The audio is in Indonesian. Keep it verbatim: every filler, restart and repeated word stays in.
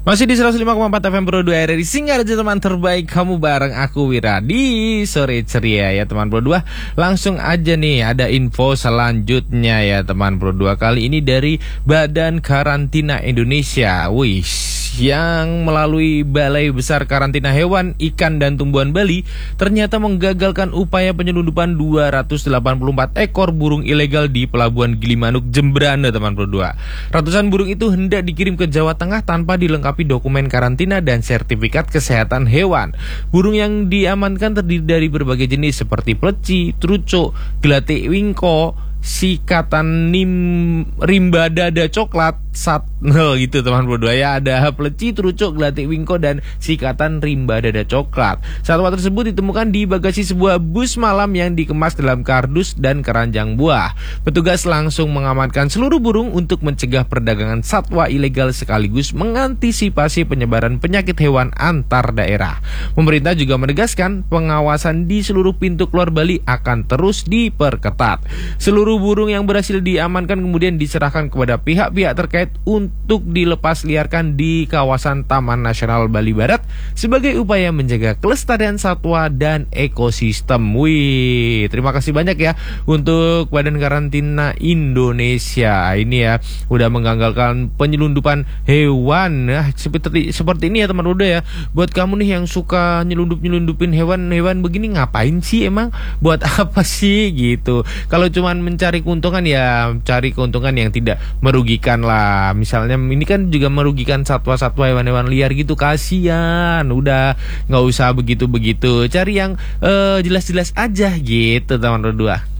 Masih di seratus lima koma empat F M Pro dua R R I Singgah aja teman terbaik. Kamu bareng aku Wira di sore ceria ya teman Pro dua. Langsung aja nih ada info selanjutnya ya teman Pro dua. Kali ini dari Badan Karantina Indonesia. Wih, yang melalui Balai Besar Karantina Hewan, Ikan dan Tumbuhan Bali ternyata menggagalkan upaya penyelundupan dua ratus delapan puluh empat ekor burung ilegal di Pelabuhan Gilimanuk, Jemberana teman Pro dua. Ratusan burung itu hendak dikirim ke Jawa Tengah tanpa dilengkapi dokumen karantina dan sertifikat kesehatan hewan. Burung yang diamankan terdiri dari berbagai jenis seperti pleci, trucuk, gelatik wingko, sikatan nim, rimba dada coklat, sat, oh, gitu teman Pro dua ya. Ada pleci, trucuk, gelatik wingko dan sikatan rimba dada coklat. Satwa tersebut ditemukan di bagasi sebuah bus malam yang dikemas dalam kardus dan keranjang buah. Petugas langsung mengamankan seluruh burung untuk mencegah perdagangan satwa ilegal sekaligus mengantisipasi penyebaran penyakit hewan antar daerah. Pemerintah juga menegaskan pengawasan di seluruh pintu keluar Bali akan terus diperketat. Seluruh burung yang berhasil diamankan kemudian diserahkan kepada pihak-pihak terkait untuk dilepas liarkan di kawasan Taman Nasional Bali Barat sebagai upaya menjaga kelestarian satwa dan ekosistem. Wih, terima kasih banyak ya untuk Badan Karantina Indonesia. Ini ya udah menggagalkan penyelundupan hewan. Nah, seperti seperti ini ya teman muda ya. Buat kamu nih yang suka nyelundup-nyelundupin hewan-hewan begini, ngapain sih emang? Buat apa sih gitu? Kalau cuman mencari keuntungan ya cari keuntungan yang tidak merugikan lah. Misalnya ini kan juga merugikan satwa-satwa hewan-hewan liar gitu, kasihan. Udah nggak usah begitu-begitu, cari yang uh, jelas-jelas aja gitu teman-teman dua.